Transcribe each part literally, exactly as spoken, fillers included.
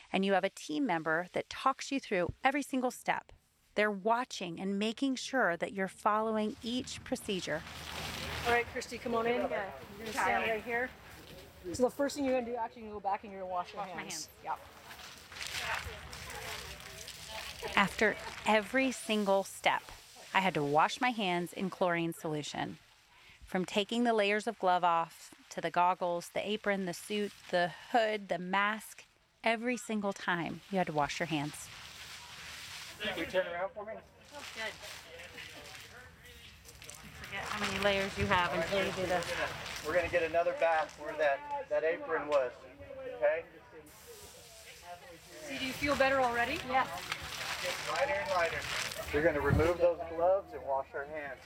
and you have a team member that talks you through every single step. They're watching and making sure that you're following each procedure. All right, Christy, come on in. Yeah, you're gonna stand right here. So the first thing you're gonna do, actually, you're gonna go back and you're gonna wash your Wash my hands. hands. Yeah. After every single step, I had to wash my hands in chlorine solution. From taking the layers of glove off to the goggles, the apron, the suit, the hood, the mask, every single time you had to wash your hands. Can you turn around for me? Oh, good. I forget how many layers you have until you do this. We're going to get another bath where that, that apron was, okay? See, do you feel better already? Yes. Lighter and lighter. We're going to remove those gloves and wash our hands.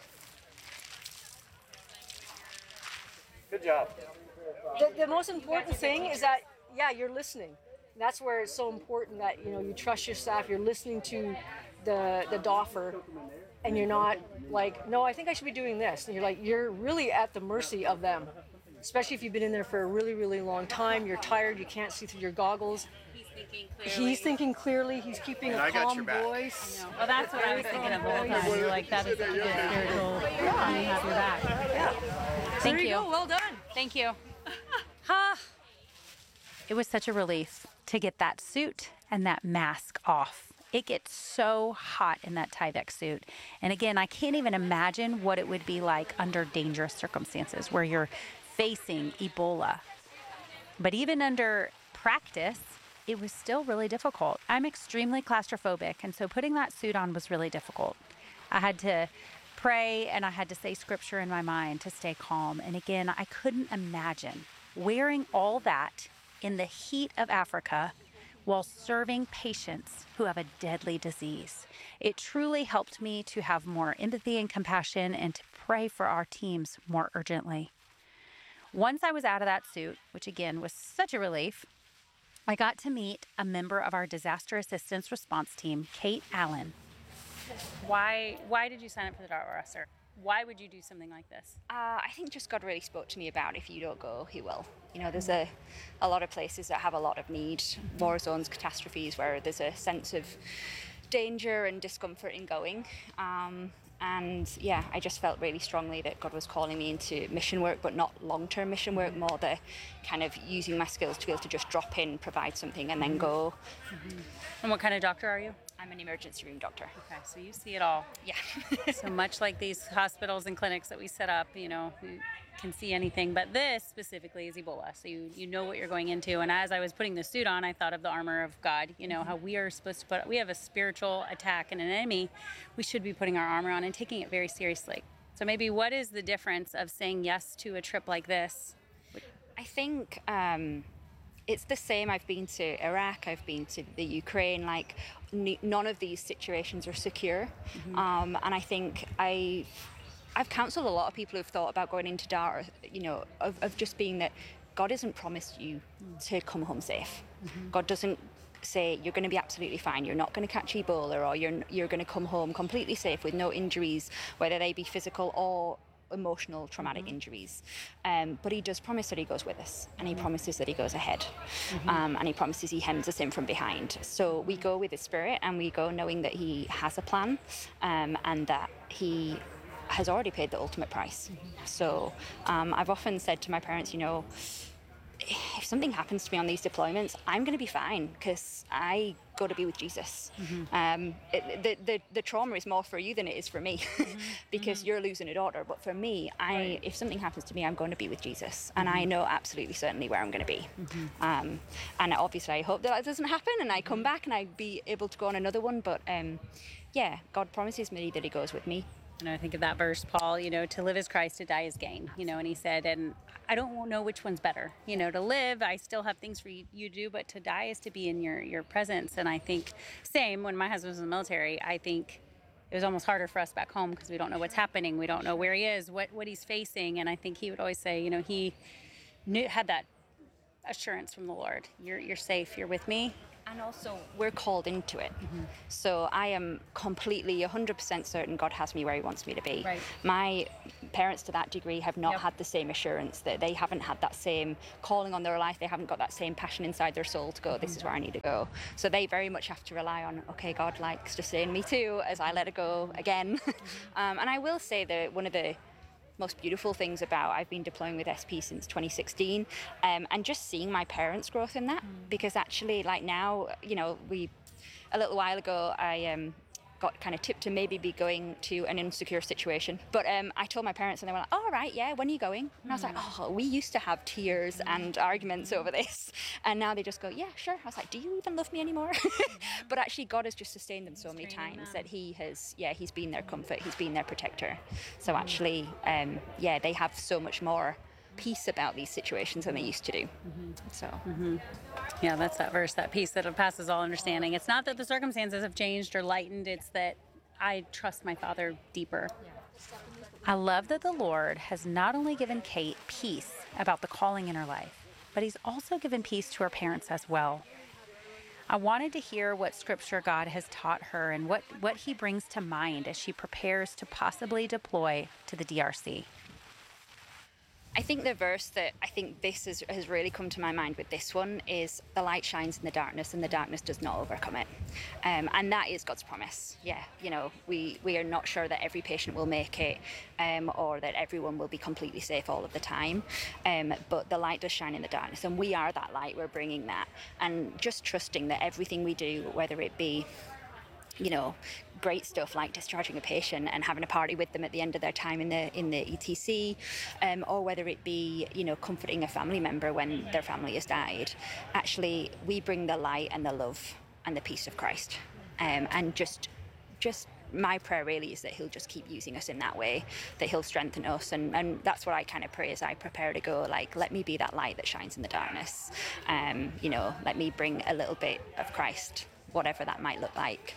Good job. The, the most important thing is that, yeah, you're listening. That's where it's so important that, you know, you trust your staff, you're listening to the, the doffer, and you're not like, no, I think I should be doing this. And you're like, you're really at the mercy of them, especially if you've been in there for a really, really long time. You're tired, you can't see through your goggles. He's thinking clearly. He's thinking clearly, he's keeping And a I got calm your back. voice. Well, that's what I was thinking of the whole time. You're like, that is such a good spiritual, you have your back. Yeah. Thank there you, you. go, well done. Thank you. Ha! It was such a relief to get that suit and that mask off. It gets so hot in that Tyvek suit. And again, I can't even imagine what it would be like under dangerous circumstances where you're facing Ebola. But even under practice, it was still really difficult. I'm extremely claustrophobic, and so putting that suit on was really difficult. I had to pray and I had to say scripture in my mind to stay calm. And again, I couldn't imagine wearing all that in the heat of Africa while serving patients who have a deadly disease. It truly helped me to have more empathy and compassion and to pray for our teams more urgently. Once I was out of that suit, which again was such a relief, I got to meet a member of our disaster assistance response team, Kate Allen. Why, why did you sign up for the Dartmoor, sir? Why would you do something like this? Uh, I think just God really spoke to me about if you don't go, He will. You know, there's a, a lot of places that have a lot of need, war zones, catastrophes, where there's a sense of danger and discomfort in going. Um, and yeah, I just felt really strongly that God was calling me into mission work, but not long-term mission work, more the kind of using my skills to be able to just drop in, provide something, and then go. Mm-hmm. And what kind of doctor are you? I'm an emergency room doctor. Okay, so you see it all. Yeah. So much like these hospitals and clinics that we set up, you know, we can see anything. But this specifically is Ebola. So you, you know what you're going into. And as I was putting the suit on, I thought of the armor of God. You know, how we are supposed to put, we have a spiritual attack and an enemy. We should be putting our armor on and taking it very seriously. So maybe what is the difference of saying yes to a trip like this? I think um, it's the same. I've been to Iraq, I've been to the Ukraine, like n- none of these situations are secure. Mm-hmm. Um, and I think I, I've counseled a lot of people who've thought about going into Dart, you know, of, of just being that God hasn't promised you mm. to come home safe. Mm-hmm. God doesn't say you're going to be absolutely fine, you're not going to catch Ebola, or you're, you're going to come home completely safe with no injuries, whether they be physical or emotional traumatic mm-hmm. injuries. Um, but He does promise that He goes with us, and He promises that He goes ahead, mm-hmm. um, and He promises He hems us in from behind. So we go with the Spirit, and we go knowing that He has a plan, um, and that He has already paid the ultimate price. Mm-hmm. So um, I've often said to my parents, you know, if something happens to me on these deployments, I'm going to be fine because I go to be with Jesus. Mm-hmm. Um, it, the, the the trauma is more for you than it is for me, mm-hmm. because mm-hmm. you're losing a daughter. But for me, I right. if something happens to me, I'm going to be with Jesus, and mm-hmm. I know absolutely certainly where I'm going to be. Mm-hmm. Um, and obviously, I hope that that doesn't happen, and I come mm-hmm. back and I be able to go on another one. But um, yeah, God promises me that He goes with me. You know, I think of that verse, Paul, you know, to live is Christ, to die is gain, you know, and he said, and I don't know which one's better, you know, to live, I still have things for you, you to do, but to die is to be in your, your presence. And I think same when my husband was in the military, I think it was almost harder for us back home because we don't know what's happening. We don't know where he is, what, what he's facing. And I think he would always say, you know, he knew, had that assurance from the Lord. You're, you're safe. You're with me. And also, we're called into it. Mm-hmm. So I am completely one hundred percent certain God has me where He wants me to be. Right. My parents to that degree have not Yep. had the same assurance, that they haven't had that same calling on their life. They haven't got that same passion inside their soul to go, this is where I need to go. So they very much have to rely on, okay, God likes to sustain me too as I let it go again. um, and I will say that one of the most beautiful things about I've been deploying with S P since twenty sixteen, um, and just seeing my parents' growth in that, mm. because actually, like now, you know, we a little while ago, I um, got kind of tipped to maybe be going to an insecure situation. But um, I told my parents and they were like, oh, all right, yeah, when are you going? And I was like, oh, we used to have tears and arguments over this. And now they just go, yeah, sure. I was like, do you even love me anymore? But actually God has just sustained them so many times that he has, yeah, he's been their comfort. He's been their protector. So actually, um, yeah, they have so much more peace about these situations than they used to do. Mm-hmm. So mm-hmm. Yeah, that's that verse, that peace that passes all understanding. It's not that the circumstances have changed or lightened, it's that I trust my Father deeper. I love that the Lord has not only given Kate peace about the calling in her life, but he's also given peace to her parents as well. I wanted to hear what scripture God has taught her and what, what he brings to mind as she prepares to possibly deploy to the D R C. I think the verse that I think this is, has really come to my mind with this one is the light shines in the darkness and the darkness does not overcome it. Um, and that is God's promise. Yeah, you know, we, we are not sure that every patient will make it um, or that everyone will be completely safe all of the time. Um, but the light does shine in the darkness and we are that light, we're bringing that. And just trusting that everything we do, whether it be, you know, great stuff like discharging a patient and having a party with them at the end of their time in the in the E T C, um, or whether it be, you know, comforting a family member when their family has died. Actually, we bring the light and the love and the peace of Christ, um, and just just my prayer really is that he'll just keep using us in that way, that he'll strengthen us, and, and that's what I kind of pray as I prepare to go, like, let me be that light that shines in the darkness. Um, you know, let me bring a little bit of Christ, whatever that might look like.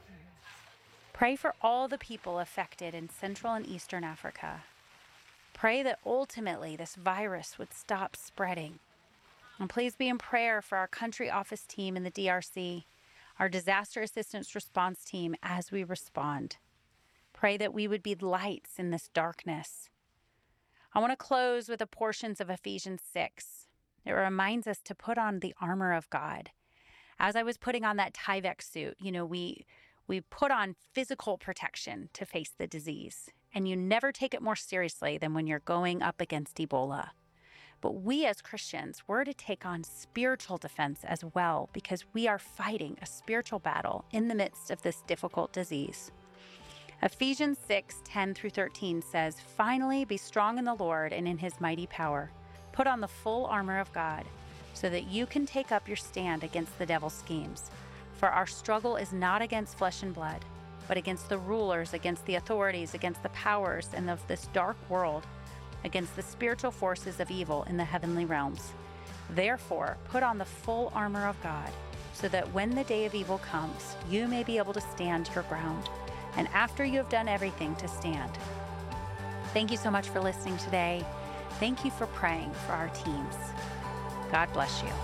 Pray for all the people affected in Central and Eastern Africa. Pray that ultimately this virus would stop spreading. And please be in prayer for our country office team in the D R C, our disaster assistance response team as we respond. Pray that we would be lights in this darkness. I want to close with the portions of Ephesians six. It reminds us to put on the armor of God. As I was putting on that Tyvek suit, you know, we we put on physical protection to face the disease. And you never take it more seriously than when you're going up against Ebola. But we as Christians, we're to take on spiritual defense as well, because we are fighting a spiritual battle in the midst of this difficult disease. Ephesians six, ten through thirteen says, finally, be strong in the Lord and in his mighty power. Put on the full armor of God so that you can take up your stand against the devil's schemes. For our struggle is not against flesh and blood, but against the rulers, against the authorities, against the powers and of this dark world, against the spiritual forces of evil in the heavenly realms. Therefore, put on the full armor of God, so that when the day of evil comes, you may be able to stand your ground, and after you have done everything, to stand. Thank you so much for listening today. Thank you for praying for our teams. God bless you.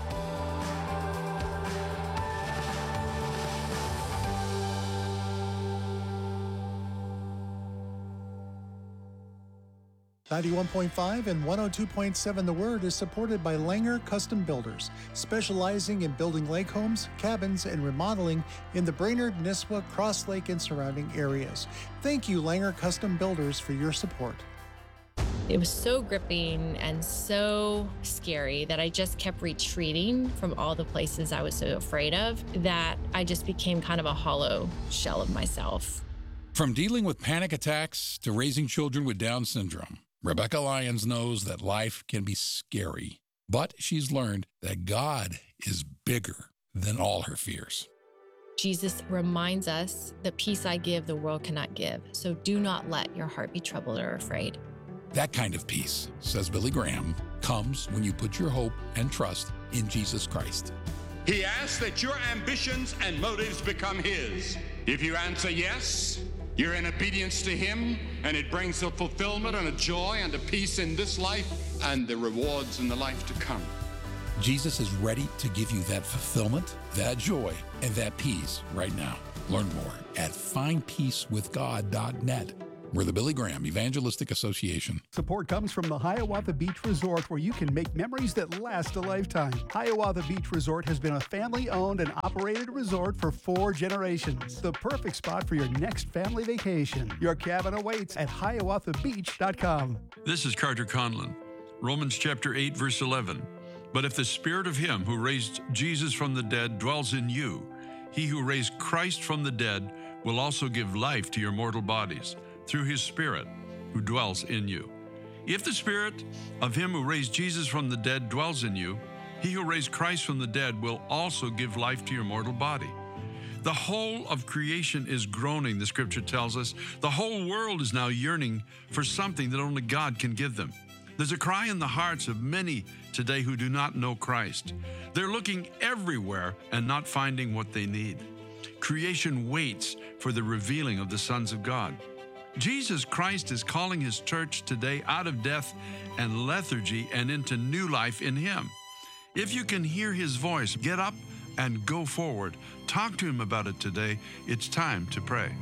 ninety-one point five and one oh two point seven The Word is supported by Langer Custom Builders, specializing in building lake homes, cabins, and remodeling in the Brainerd, Nisswa, Cross Lake, and surrounding areas. Thank you, Langer Custom Builders, for your support. It was so gripping and so scary that I just kept retreating from all the places I was so afraid of, that I just became kind of a hollow shell of myself. From dealing with panic attacks to raising children with Down syndrome, Rebecca Lyons knows that life can be scary, but she's learned that God is bigger than all her fears. Jesus reminds us, the peace I give, the world cannot give. So do not let your heart be troubled or afraid. That kind of peace, says Billy Graham, comes when you put your hope and trust in Jesus Christ. He asks that your ambitions and motives become his. If you answer yes, you're in obedience to him, and it brings a fulfillment and a joy and a peace in this life and the rewards in the life to come. Jesus is ready to give you that fulfillment, that joy, and that peace right now. Learn more at find peace with god dot net. We're the Billy Graham Evangelistic Association. Support comes from the Hiawatha Beach Resort, where you can make memories that last a lifetime. Hiawatha Beach Resort has been a family-owned and operated resort for four generations. The perfect spot for your next family vacation. Your cabin awaits at hiawatha beach dot com. This is Carter Conlon. Romans chapter eight, verse eleven. But if the spirit of him who raised Jesus from the dead dwells in you, he who raised Christ from the dead will also give life to your mortal bodies through his Spirit who dwells in you. If the Spirit of him who raised Jesus from the dead dwells in you, he who raised Christ from the dead will also give life to your mortal body. The whole of creation is groaning, the scripture tells us. The whole world is now yearning for something that only God can give them. There's a cry in the hearts of many today who do not know Christ. They're looking everywhere and not finding what they need. Creation waits for the revealing of the sons of God. Jesus Christ is calling his church today out of death and lethargy and into new life in him. If you can hear his voice, get up and go forward. Talk to him about it today. It's time to pray.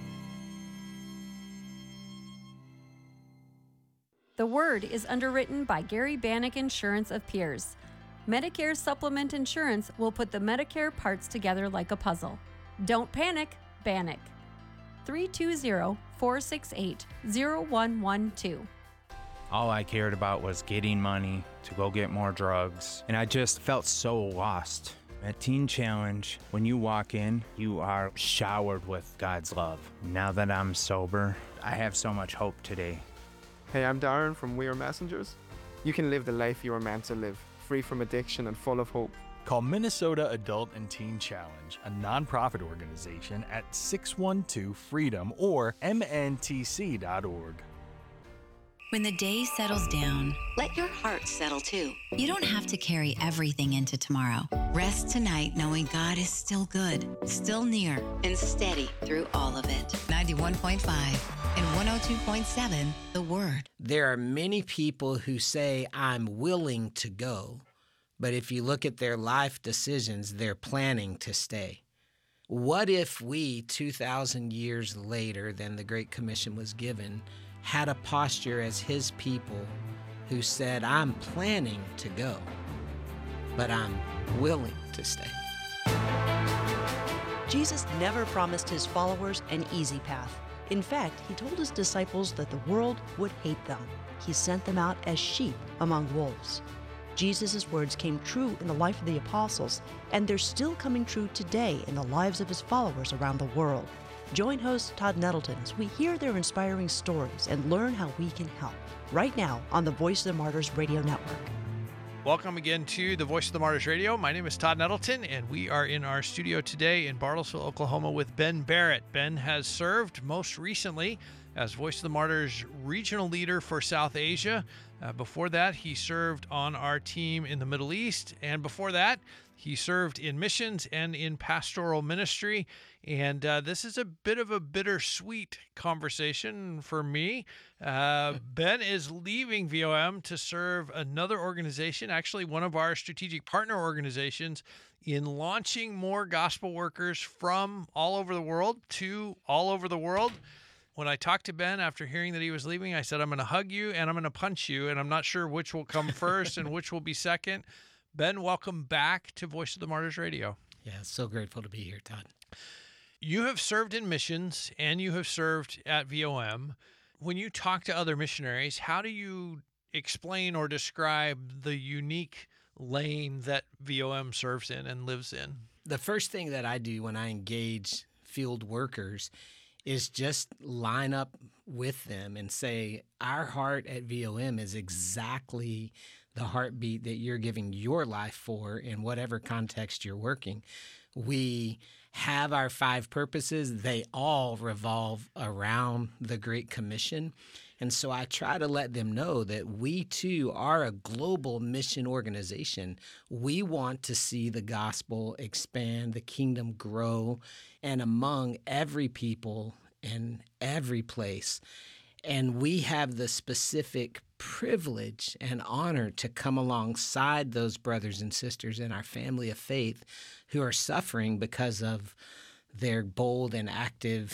The Word is underwritten by Gary Bannock Insurance of Pierce. Medicare Supplement Insurance will put the Medicare parts together like a puzzle. Don't panic, Bannock. three two zero, four six eight, zero one one two. All I cared about was getting money to go get more drugs, and I just felt so lost. At Teen Challenge, when you walk in, you are showered with God's love. Now that I'm sober, I have so much hope today. Hey, I'm Darren from We Are Messengers. You can live the life you were meant to live, free from addiction and full of hope. Call Minnesota Adult and Teen Challenge, a nonprofit organization, at six one two freedom or M N T C dot org. When the day settles down, let your heart settle too. You don't have to carry everything into tomorrow. Rest tonight knowing God is still good, still near, and steady through all of it. ninety-one point five and one oh two point seven, The Word. There are many people who say, I'm willing to go, but if you look at their life decisions, they're planning to stay. What if we, two thousand years later than the Great Commission was given, had a posture as his people who said, I'm planning to go, but I'm willing to stay? Jesus never promised his followers an easy path. In fact, he told his disciples that the world would hate them. He sent them out as sheep among wolves. Jesus' words came true in the life of the apostles, and they're still coming true today in the lives of his followers around the world. Join host Todd Nettleton as we hear their inspiring stories and learn how we can help. Right now on the Voice of the Martyrs Radio Network. Welcome again to the Voice of the Martyrs Radio. My name is Todd Nettleton, and we are in our studio today in Bartlesville, Oklahoma with Ben Barrett. Ben has served most recently as Voice of the Martyrs regional leader for South Asia. Uh, before that, he served on our team in the Middle East, and before that, he served in missions and in pastoral ministry. And uh, this is a bit of a bittersweet conversation for me. Uh, Ben is leaving V O M to serve another organization, actually one of our strategic partner organizations, in launching more gospel workers from all over the world to all over the world. When I talked to Ben after hearing that he was leaving, I said, I'm going to hug you and I'm going to punch you, and I'm not sure which will come first and which will be second. Ben, welcome back to Voice of the Martyrs Radio. Yeah, so grateful to be here, Todd. You have served in missions and you have served at V O M. When you talk to other missionaries, how do you explain or describe the unique lane that V O M serves in and lives in? The first thing that I do when I engage field workers is just line up with them and say, our heart at V O M is exactly the heartbeat that you're giving your life for in whatever context you're working. We have our five purposes. They all revolve around the Great Commission. And so I try to let them know that we too are a global mission organization. We want to see the gospel expand, the kingdom grow, and among every people and every place. And we have the specific privilege and honor to come alongside those brothers and sisters in our family of faith who are suffering because of their bold and active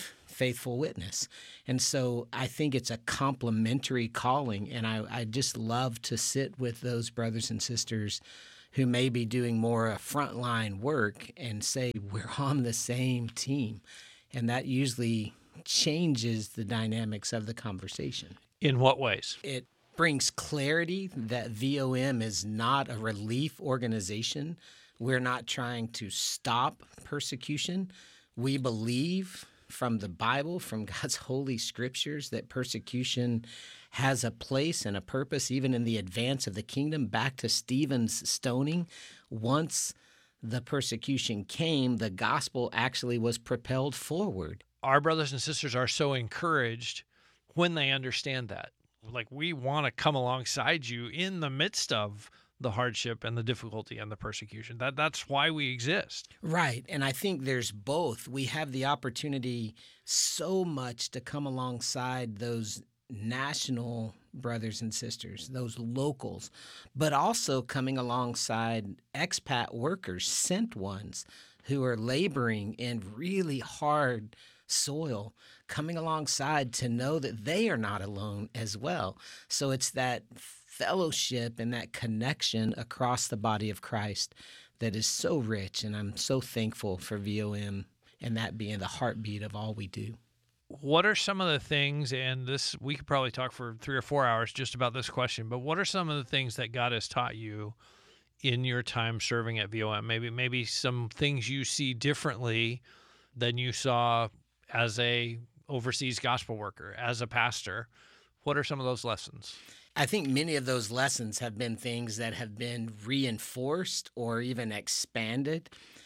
faithful witness. And so I think it's a complementary calling, and I, I just love to sit with those brothers and sisters who may be doing more uh, frontline work and say, we're on the same team. And that usually changes the dynamics of the conversation. In what ways? It brings clarity that V O M is not a relief organization. We're not trying to stop persecution. We believe from the Bible, from God's holy scriptures, that persecution has a place and a purpose, even in the advance of the kingdom. Back to Stephen's stoning, once the persecution came, the gospel actually was propelled forward. Our brothers and sisters are so encouraged when they understand that. Like, we want to come alongside you in the midst of the hardship and the difficulty and the persecution. That that's why we exist. Right. And I think there's both. We have the opportunity so much to come alongside those national brothers and sisters, those locals, but also coming alongside expat workers, sent ones who are laboring in really hard soil, coming alongside to know that they are not alone as well. So it's that fellowship and that connection across the body of Christ that is so rich, and I'm so thankful for V O M and that being the heartbeat of all we do. What are some of the things, and this we could probably talk for three or four hours just about this question, but what are some of the things that God has taught you in your time serving at V O M? Maybe maybe some things you see differently than you saw as a overseas gospel worker, as a pastor. What are some of those lessons? I think many of those lessons have been things that have been reinforced or even expanded.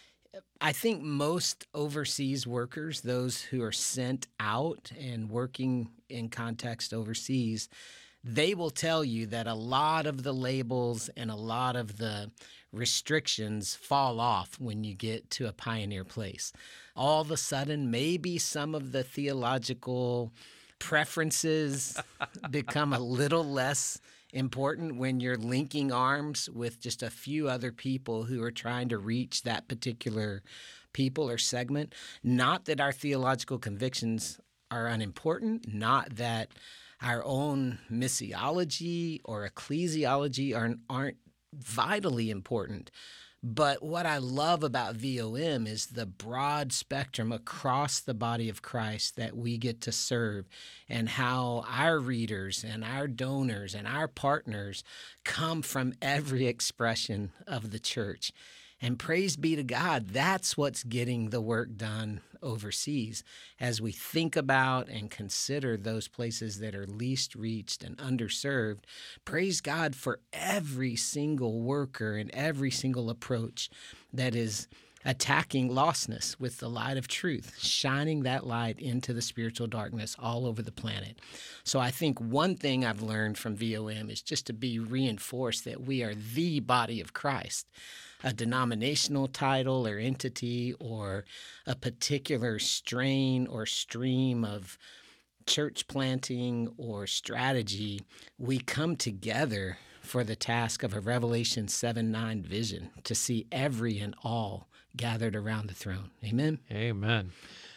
I think most overseas workers, those who are sent out and working in context overseas, they will tell you that a lot of the labels and a lot of the restrictions fall off when you get to a pioneer place. All of a sudden, maybe some of the theological preferences become a little less important when you're linking arms with just a few other people who are trying to reach that particular people or segment. Not that our theological convictions are unimportant, not that our own missiology or ecclesiology aren't, aren't vitally important. But what I love about V O M is the broad spectrum across the body of Christ that we get to serve, and how our readers and our donors and our partners come from every expression of the church. And praise be to God, that's what's getting the work done overseas as we think about and consider those places that are least reached and underserved. Praise God for every single worker and every single approach that is attacking lostness with the light of truth, shining that light into the spiritual darkness all over the planet. So I think one thing I've learned from V O M is just to be reinforced that we are the body of Christ. A denominational title or entity or a particular strain or stream of church planting or strategy, we come together for the task of a Revelation seven nine vision to see every and all gathered around the throne. Amen? Amen.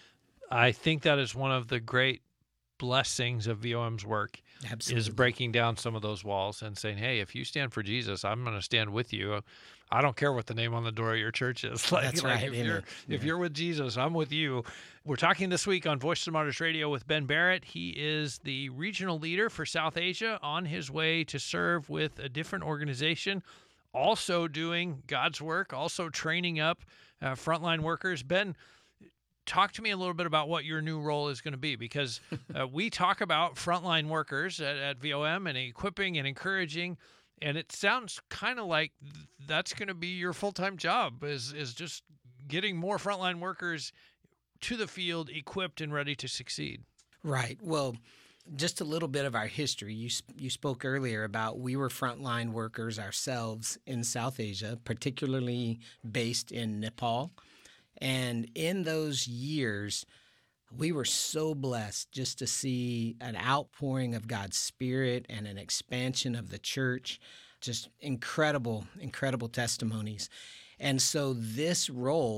I think that is one of the great blessings of V O M's work. Absolutely. Is breaking down some of those walls and saying, hey, if you stand for Jesus, I'm going to stand with you. I don't care what the name on the door of your church is. Like, That's like right. if, you're, Yeah. if you're with Jesus, I'm with you. We're talking this week on Voice of the Martyrs Radio with Ben Barrett. He is the regional leader for South Asia, on his way to serve with a different organization, also doing God's work, also training up uh, frontline workers. Ben, talk to me a little bit about what your new role is going to be, because uh, we talk about frontline workers at, at V O M and equipping and encouraging, and it sounds kind of like th- that's going to be your full-time job, is is just getting more frontline workers to the field, equipped and ready to succeed. Right. Well, just a little bit of our history. You you spoke earlier about we were frontline workers ourselves in South Asia, particularly based in Nepal. And in those years, we were so blessed just to see an outpouring of God's Spirit and an expansion of the church, just incredible, incredible testimonies. And so this role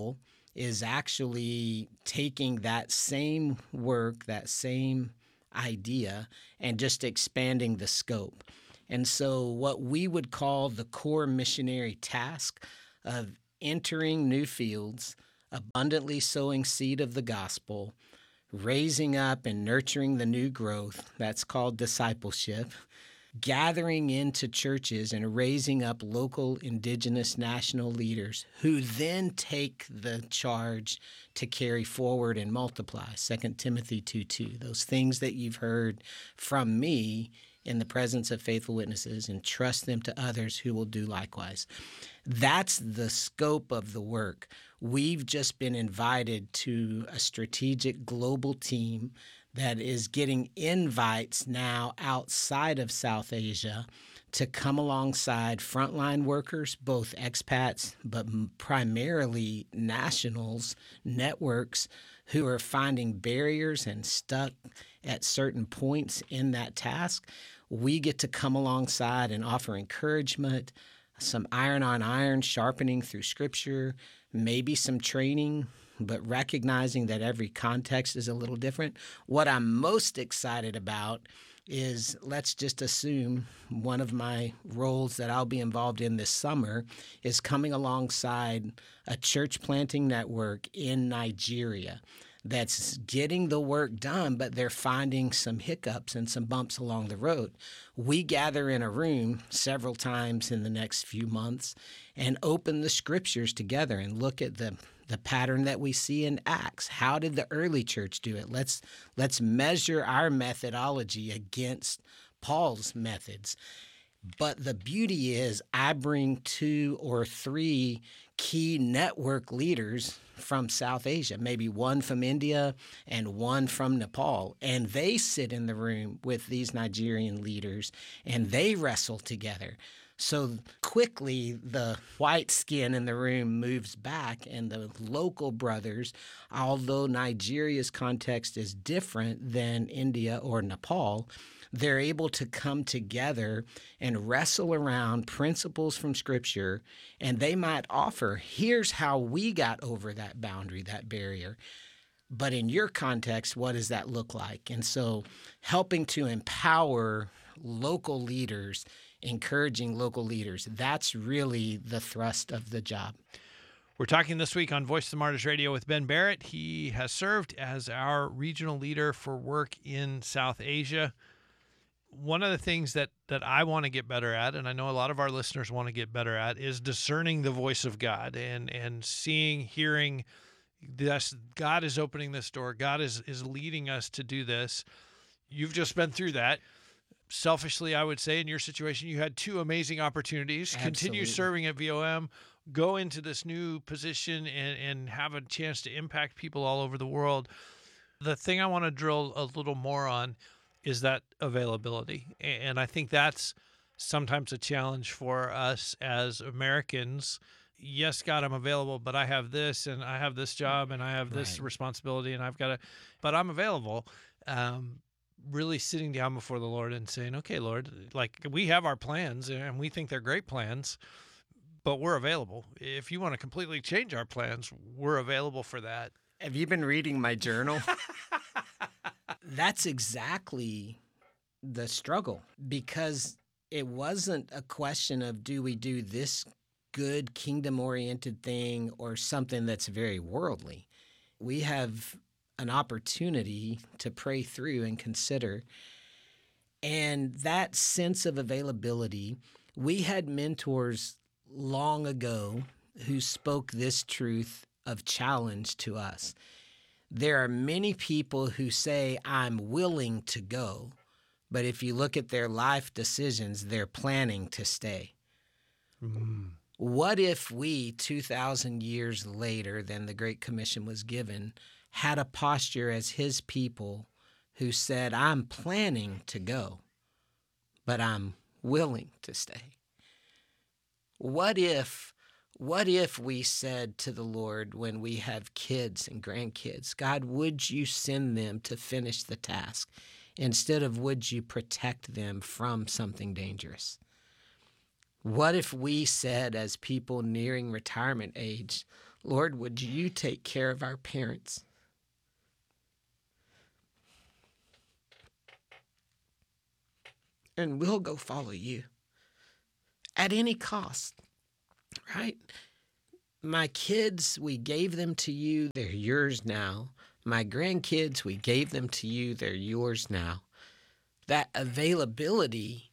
is actually taking that same work, that same idea, and just expanding the scope. And so what we would call the core missionary task of entering new fields, abundantly sowing seed of the gospel, raising up and nurturing the new growth, that's called discipleship, gathering into churches and raising up local indigenous national leaders who then take the charge to carry forward and multiply. Second Timothy two two, those things that you've heard from me in the presence of faithful witnesses, and trust them to others who will do likewise. That's the scope of the work. We've just been invited to a strategic global team that is getting invites now outside of South Asia to come alongside frontline workers, both expats, but primarily nationals, networks who are finding barriers and stuck at certain points in that task. We get to come alongside and offer encouragement, some iron on iron sharpening through Scripture, maybe some training, but recognizing that every context is a little different. What I'm most excited about is, let's just assume one of my roles that I'll be involved in this summer is coming alongside a church planting network in Nigeria that's getting the work done, but they're finding some hiccups and some bumps along the road. We gather in a room several times in the next few months and open the Scriptures together and look at the the pattern that we see in Acts. How did the early church do it? Let's let's measure our methodology against Paul's methods. But the beauty is I bring two or three key network leaders from South Asia, maybe one from India and one from Nepal, and they sit in the room with these Nigerian leaders and they wrestle together. So quickly, the white skin in the room moves back, and the local brothers, although Nigeria's context is different than India or Nepal, they're able to come together and wrestle around principles from Scripture, and they might offer, here's how we got over that boundary, that barrier. But in your context, what does that look like? And so helping to empower local leaders, encouraging local leaders, that's really the thrust of the job. We're talking this week on Voice of the Martyrs Radio with Ben Barrett. He has served as our regional leader for work in South Asia. One of the things that, that I want to get better at, and I know a lot of our listeners want to get better at, is discerning the voice of God and, and seeing, hearing, this, God is opening this door. God is, is leading us to do this. You've just been through that. Selfishly, I would say in your situation, you had two amazing opportunities. Absolutely. Continue serving at V O M, go into this new position and, and have a chance to impact people all over the world. The thing I want to drill a little more on is that availability. And I think that's sometimes a challenge for us as Americans. Yes, God, I'm available, but I have this and I have this job and I have this Right. responsibility and I've got to, but I'm available. Um, really sitting down before the Lord and saying, okay, Lord, like we have our plans and we think they're great plans, but we're available. If you want to completely change our plans, we're available for that. Have you been reading my journal? That's exactly the struggle, because it wasn't a question of do we do this good kingdom-oriented thing or something that's very worldly. We have an opportunity to pray through and consider. And that sense of availability, we had mentors long ago who spoke this truth of challenge to us. There are many people who say, I'm willing to go, but if you look at their life decisions, they're planning to stay. Mm. What if we, two thousand years later than the Great Commission was given, had a posture as his people who said, I'm planning to go, but I'm willing to stay? What if, what if we said to the Lord when we have kids and grandkids, God, would you send them to finish the task instead of would you protect them from something dangerous? What if we said as people nearing retirement age, Lord, would you take care of our parents? And we'll go follow you at any cost, right? My kids, we gave them to you. They're yours now. My grandkids, we gave them to you. They're yours now. That availability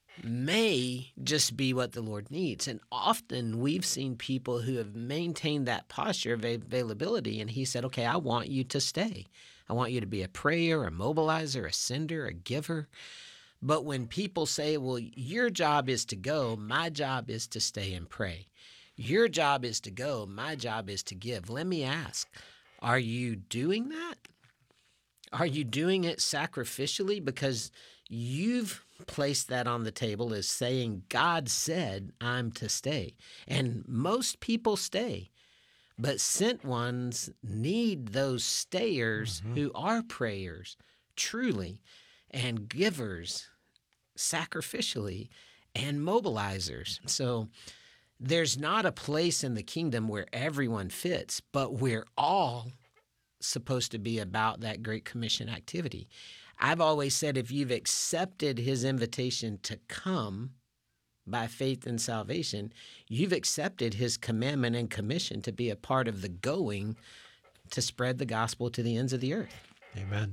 may just be what the Lord needs. And often we've seen people who have maintained that posture of availability, and he said, okay, I want you to stay. I want you to be a prayer, a mobilizer, a sender, a giver. But when people say, well, your job is to go, my job is to stay and pray. Your job is to go, my job is to give. Let me ask, are you doing that? Are you doing it sacrificially? Because you've placed that on the table as saying, God said I'm to stay. And most people stay. But sent ones need those stayers mm-hmm. who are prayers, truly, and givers sacrificially, and mobilizers. So there's not a place in the kingdom where everyone fits, but we're all supposed to be about that Great Commission activity. I've always said if you've accepted his invitation to come by faith and salvation, you've accepted his commandment and commission to be a part of the going to spread the gospel to the ends of the earth. Amen.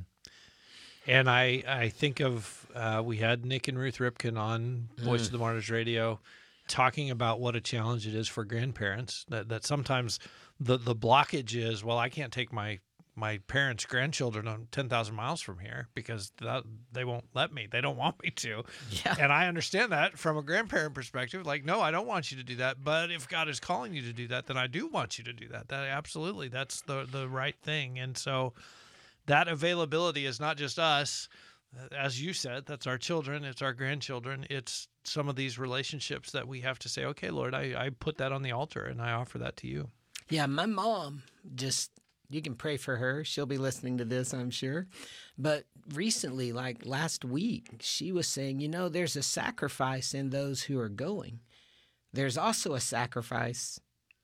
And I, I think of, uh, we had Nick and Ruth Ripken on Voice mm. of the Martyrs Radio talking about what a challenge it is for grandparents, that, that sometimes the, the blockage is, well, I can't take my, my parents' grandchildren on ten thousand miles from here because that, they won't let me. They don't want me to. Yeah. And I understand that from a grandparent perspective. Like, no, I don't want you to do that. But if God is calling you to do that, then I do want you to do that. That absolutely, that's the, the right thing. And so that availability is not just us, as you said, that's our children, it's our grandchildren, it's some of these relationships that we have to say, okay, Lord, I, I put that on the altar and I offer that to you. Yeah, my mom just, you can pray for her. She'll be listening to this, I'm sure. But recently, like last week, she was saying, you know, there's a sacrifice in those who are going. There's also a sacrifice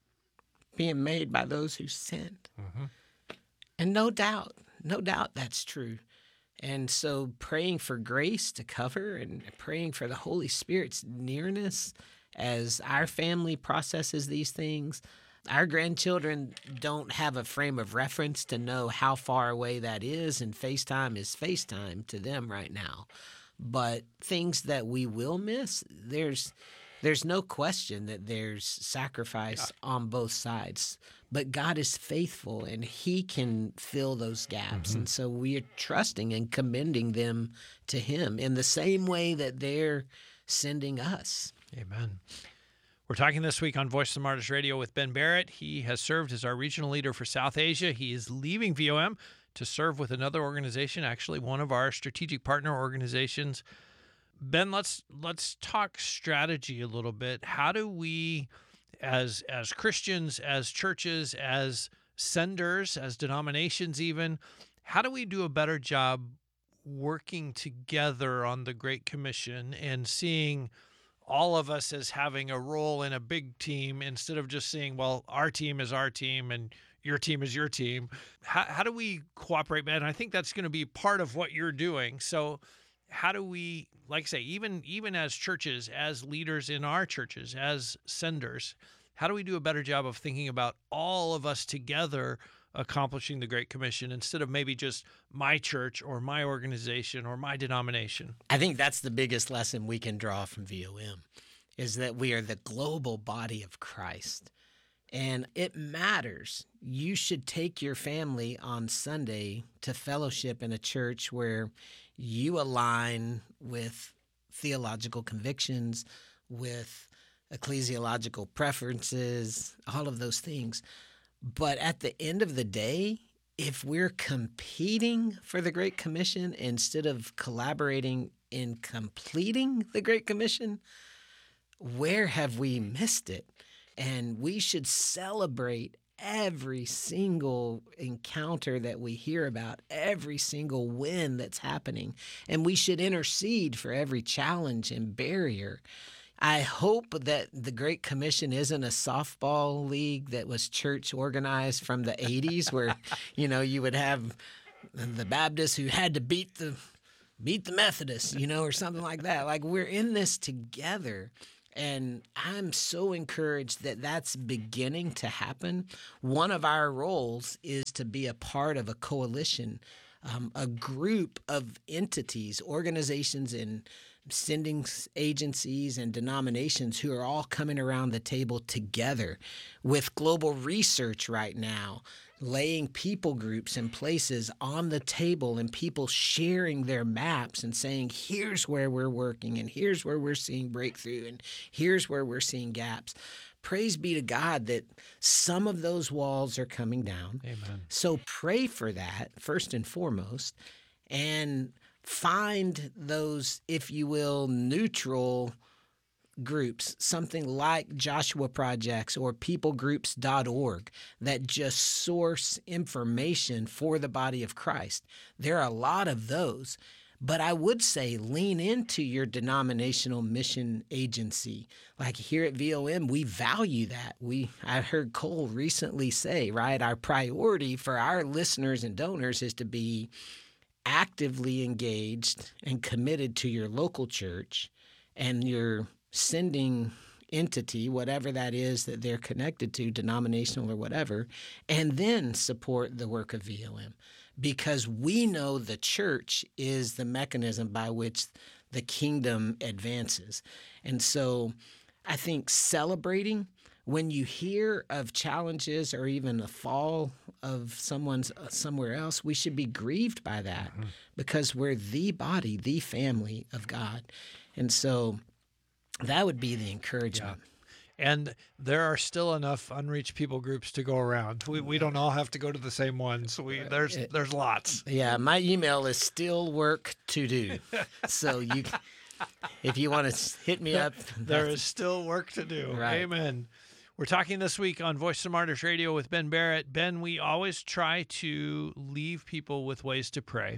being made by those who sent. Mm-hmm. And no doubt, no doubt that's true. And so praying for grace to cover and praying for the Holy Spirit's nearness as our family processes these things. Our grandchildren don't have a frame of reference to know how far away that is, and FaceTime is FaceTime to them right now. But things that we will miss, there's there's no question that there's sacrifice on both sides. But God is faithful, and he can fill those gaps. Mm-hmm. And so we are trusting and commending them to him in the same way that they're sending us. Amen. We're talking this week on Voice of the Martyrs Radio with Ben Barrett. He has served as our regional leader for South Asia. He is leaving V O M to serve with another organization, actually one of our strategic partner organizations. Ben, let's let's talk strategy a little bit. How do we, as as Christians, as churches, as senders, as denominations even, how do we do a better job working together on the Great Commission and seeing all of us as having a role in a big team instead of just saying, well, our team is our team and your team is your team? How, how do we cooperate, Ben? I think that's going to be part of what you're doing. So how do we, like I say, even even as churches, as leaders in our churches, as senders, how do we do a better job of thinking about all of us together accomplishing the Great Commission instead of maybe just my church or my organization or my denomination? I think that's the biggest lesson we can draw from V O M, is that we are the global body of Christ. And it matters. You should take your family on Sunday to fellowship in a church where you align with theological convictions, with ecclesiological preferences, all of those things. But at the end of the day, if we're competing for the Great Commission instead of collaborating in completing the Great Commission, where have we missed it? And we should celebrate every single encounter that we hear about, every single win that's happening. And we should intercede for every challenge and barrier. I hope that the Great Commission isn't a softball league that was church organized from the eighties where, you know, you would have the Baptists who had to beat the beat the Methodists, you know, or something like that. Like, we're in this together. And I'm so encouraged that that's beginning to happen. One of our roles is to be a part of a coalition, um, a group of entities, organizations, and sending agencies and denominations who are all coming around the table together with global research right now, laying people groups and places on the table and people sharing their maps and saying, here's where we're working and here's where we're seeing breakthrough and here's where we're seeing gaps. Praise be to God that some of those walls are coming down. Amen. So pray for that first and foremost, and find those, if you will, neutral groups, something like Joshua Projects or people groups dot org that just source information for the body of Christ. There are a lot of those, but I would say lean into your denominational mission agency. Like here at V O M, we value that. We I heard Cole recently say, right, our priority for our listeners and donors is to be actively engaged and committed to your local church and your sending entity, whatever that is that they're connected to, denominational or whatever, and then support the work of V O M. Because we know the church is the mechanism by which the kingdom advances. And so I think celebrating when you hear of challenges or even a fall of someone's uh, somewhere else, we should be grieved by that mm-hmm. because we're the body, the family of God. And so that would be the encouragement. Yeah. And there are still enough unreached people groups to go around. We we don't all have to go to the same ones. We there's there's lots. Yeah, my email is still work to do. So you, if you want to hit me up, there is still work to do. Right. Amen. We're talking this week on Voice of the Martyrs Radio with Ben Barrett. Ben, we always try to leave people with ways to pray.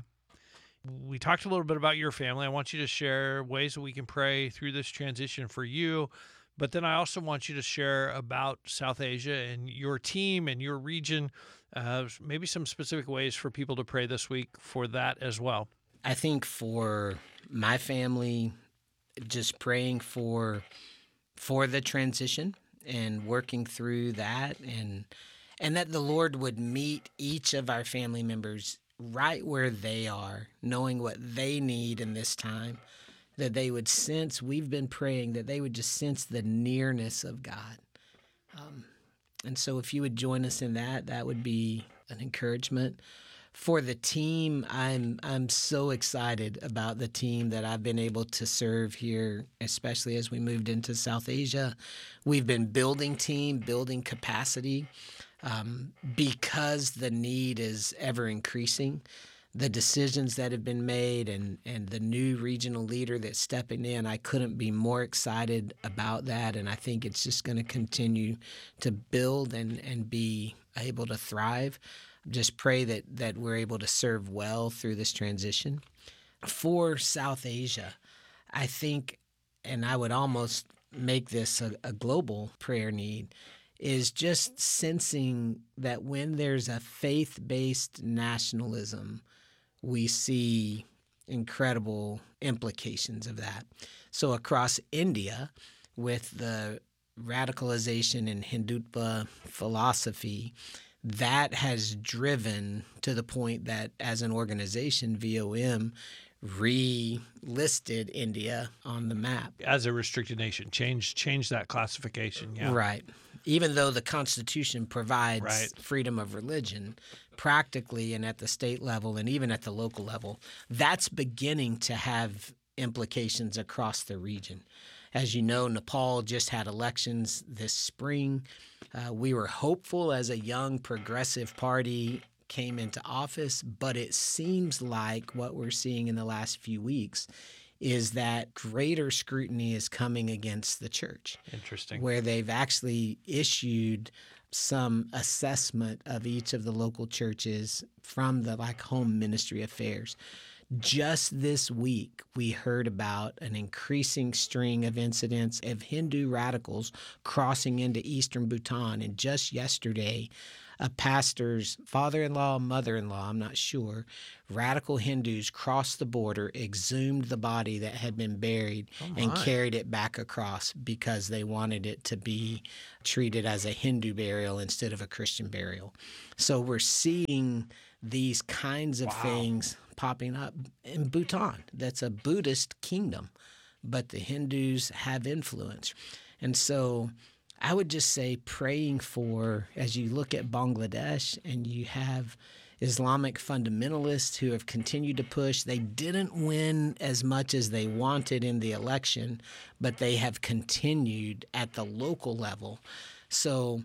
We talked a little bit about your family. I want you to share ways that we can pray through this transition for you. But then I also want you to share about South Asia and your team and your region, uh, maybe some specific ways for people to pray this week for that as well. I think for my family, just praying for for the transition and working through that, and and that the Lord would meet each of our family members right where they are, knowing what they need in this time, that they would sense, we've been praying, that they would just sense the nearness of God. Um, and so if you would join us in that, that would be an encouragement. For the team, I'm I'm so excited about the team that I've been able to serve here, especially as we moved into South Asia. We've been building team, building capacity, um, because the need is ever increasing. The decisions that have been made and, and the new regional leader that's stepping in, I couldn't be more excited about that. And I think it's just going to continue to build and, and be able to thrive. Just pray that, that we're able to serve well through this transition. For South Asia, I think, and I would almost make this a, a global prayer need, is just sensing that when there's a faith-based nationalism, we see incredible implications of that. So across India, with the radicalization in Hindutva philosophy, that has driven to the point that as an organization, V O M relisted India on the map. As a restricted nation, change change that classification. Yeah. Right. Even though the Constitution provides right. freedom of religion, practically and at the state level and even at the local level, that's beginning to have implications across the region. As you know, Nepal just had elections this spring. Uh, we were hopeful as a young progressive party came into office, but it seems like what we're seeing in the last few weeks is that greater scrutiny is coming against the church. Interesting. Where they've actually issued some assessment of each of the local churches from the like home ministry affairs Just this week, we heard about an increasing string of incidents of Hindu radicals crossing into eastern Bhutan. And just yesterday, a pastor's father-in-law, mother-in-law, I'm not sure, radical Hindus crossed the border, exhumed the body that had been buried, Oh and my. carried it back across because they wanted it to be treated as a Hindu burial instead of a Christian burial. So we're seeing these kinds of Wow. things popping up in Bhutan. That's a Buddhist kingdom, but the Hindus have influence. And so I would just say praying for, as you look at Bangladesh and you have Islamic fundamentalists who have continued to push. They didn't win as much as they wanted in the election, but they have continued at the local level. So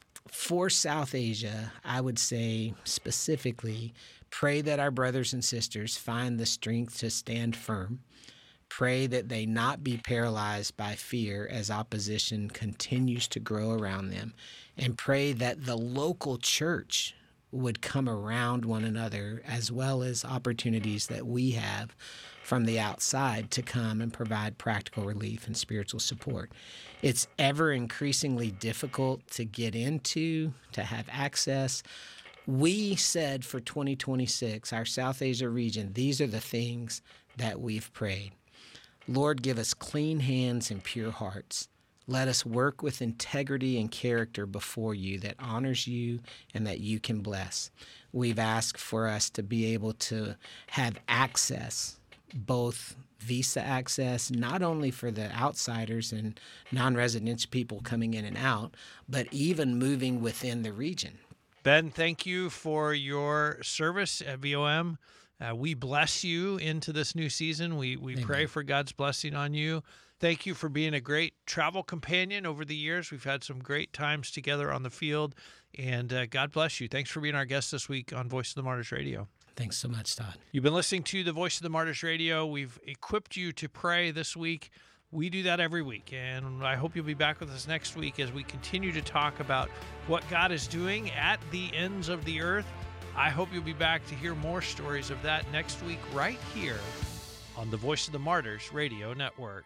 for South Asia, I would say specifically, pray that our brothers and sisters find the strength to stand firm. Pray that they not be paralyzed by fear as opposition continues to grow around them. And pray that the local church would come around one another, as well as opportunities that we have from the outside to come and provide practical relief and spiritual support. It's ever increasingly difficult to get into, to have access. We said for twenty twenty-six, our South Asia region, these are the things that we've prayed. Lord, give us clean hands and pure hearts. Let us work with integrity and character before you that honors you and that you can bless. We've asked for us to be able to have access, both visa access, not only for the outsiders and non-residential people coming in and out, but even moving within the region. Ben, thank you for your service at V O M. Uh, we bless you into this new season. We we Amen. pray for God's blessing on you. Thank you for being a great travel companion over the years. We've had some great times together on the field, and uh, God bless you. Thanks for being our guest this week on Voice of the Martyrs Radio. Thanks so much, Todd. You've been listening to the Voice of the Martyrs Radio. We've equipped you to pray this week. We do that every week, and I hope you'll be back with us next week as we continue to talk about what God is doing at the ends of the earth. I hope you'll be back to hear more stories of that next week right here on the Voice of the Martyrs Radio Network.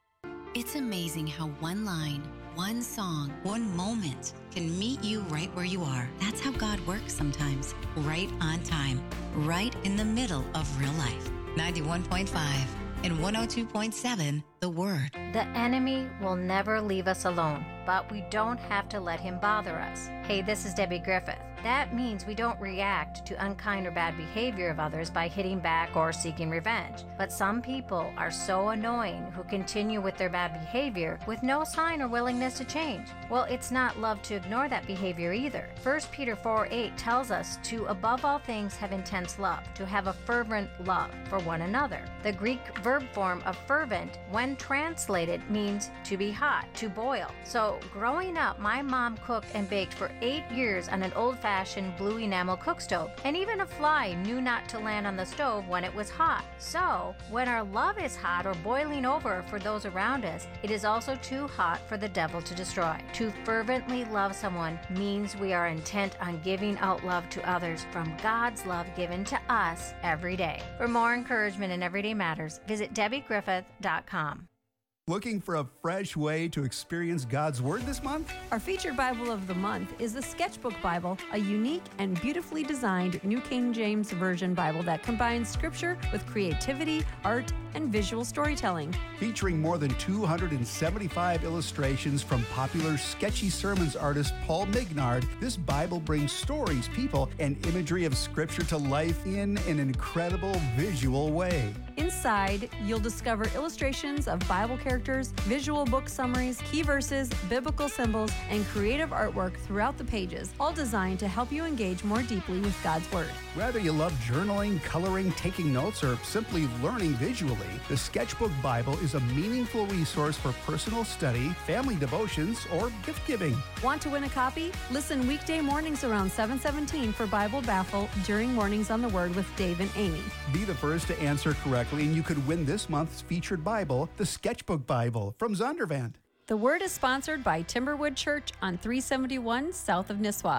It's amazing how one line, one song, one moment can meet you right where you are. That's how God works sometimes. Right on time. Right in the middle of real life. ninety-one point five and one oh two point seven, The Word. The enemy will never leave us alone, but we don't have to let him bother us. Hey, this is Debbie Griffith. That means we don't react to unkind or bad behavior of others by hitting back or seeking revenge. But some people are so annoying who continue with their bad behavior with no sign or willingness to change. Well, it's not love to ignore that behavior either. First Peter four eight tells us to, above all things, have intense love, to have a fervent love for one another. The Greek verb form of fervent, when translated, means to be hot, to boil. So growing up, my mom cooked and baked for eight years on an old-fashioned blue enamel cook stove, and even a fly knew not to land on the stove when it was hot. So when our love is hot or boiling over for those around us, it is also too hot for the devil to destroy. To fervently love someone means we are intent on giving out love to others from God's love given to us every day. For more encouragement in everyday matters, visit debbie griffith dot com. Looking for a fresh way to experience God's Word this month? Our featured Bible of the month is the Sketchbook Bible, a unique and beautifully designed New King James Version Bible that combines scripture with creativity, art, and visual storytelling. Featuring more than two hundred seventy-five illustrations from popular sketchy sermons artist Paul Mignard, this Bible brings stories, people, and imagery of Scripture to life in an incredible visual way. Inside, you'll discover illustrations of Bible characters, visual book summaries, key verses, biblical symbols, and creative artwork throughout the pages, all designed to help you engage more deeply with God's Word. Whether you love journaling, coloring, taking notes, or simply learning visually, the Sketchbook Bible is a meaningful resource for personal study, family devotions, or gift giving. Want to win a copy? Listen weekday mornings around seven seventeen for Bible Baffle during Mornings on the Word with Dave and Amy. Be the first to answer correctly, and you could win this month's featured Bible, the Sketchbook Bible from Zondervan. The Word is sponsored by Timberwood Church on three seventy-one south of Nisswa.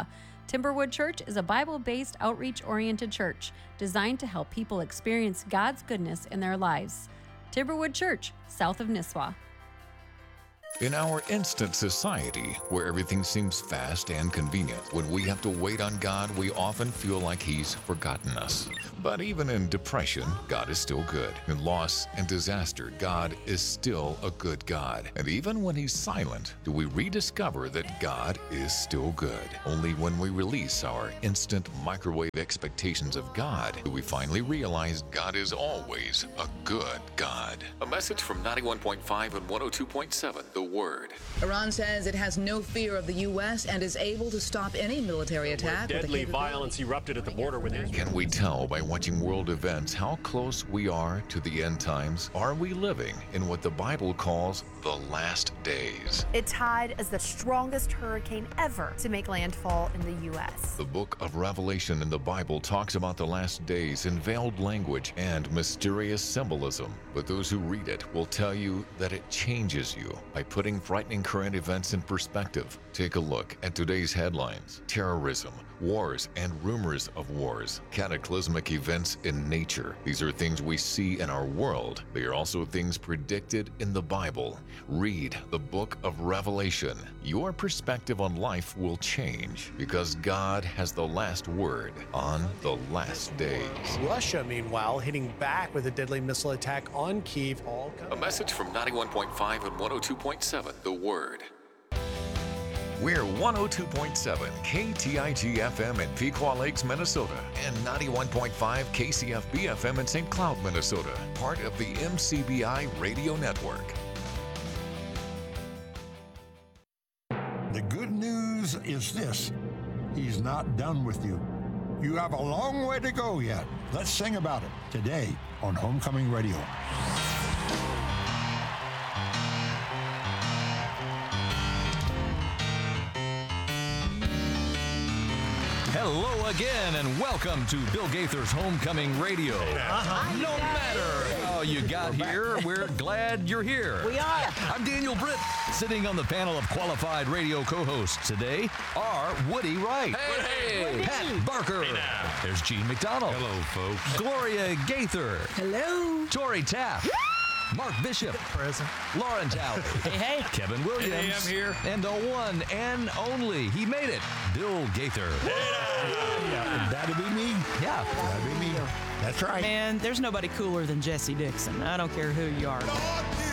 Timberwood Church is a Bible-based, outreach-oriented church designed to help people experience God's goodness in their lives. Timberwood Church, south of Nisswa. In our instant society, where everything seems fast and convenient, when we have to wait on God, we often feel like He's forgotten us. But even in depression, God is still good. In loss and disaster, God is still a good God. And even when He's silent, do we rediscover that God is still good? Only when we release our instant microwave expectations of God do we finally realize God is always a good God. A message from ninety-one point five and one oh two point seven. The Word. Iran says it has no fear of the U S and is able to stop any military attack. Deadly violence erupted at the border with Israel. Can we tell by watching world events how close we are to the end times? Are we living in what the Bible calls the last days? It tied as the strongest hurricane ever to make landfall in the U S. The book of Revelation in the Bible talks about the last days in veiled language and mysterious symbolism. But those who read it will tell you that it changes you by putting frightening current events in perspective. Take a look at today's headlines: terrorism, wars and rumors of wars, cataclysmic events in nature. These are things we see in our world. They are also things predicted in the Bible. Read the book of Revelation. Your perspective on life will change because God has the last word on the last days. Russia, meanwhile, hitting back with a deadly missile attack on Kyiv. All A message from ninety-one point five and one oh two point seven, The Word. We're one oh two point seven K T I G F M in Pequot Lakes, Minnesota, and ninety-one point five K C F B F M in Saint Cloud, Minnesota, part of the M C B I Radio Network. The good news is this: He's not done with you. You have a long way to go yet. Let's sing about it today on Homecoming Radio. Hello again, and welcome to Bill Gaither's Homecoming Radio. Uh-huh. No matter how you got here, we're glad you're here. We are. I'm Daniel Britt. Sitting on the panel of qualified radio co-hosts today are Woody Wright. Hey, Pat Barker. Hey now. There's Gene McDonald. Hello, folks. Gloria Gaither. Hello. Tori Tapp. Mark Bishop. Present. Lauren Talley. Hey, hey. Kevin Williams. Hey, I'm here. And the one and only, he made it, Bill Gaither. Yeah, that'd be me. Yeah. That'd be me. That's right. Man, there's nobody cooler than Jesse Dixon. I don't care who you are.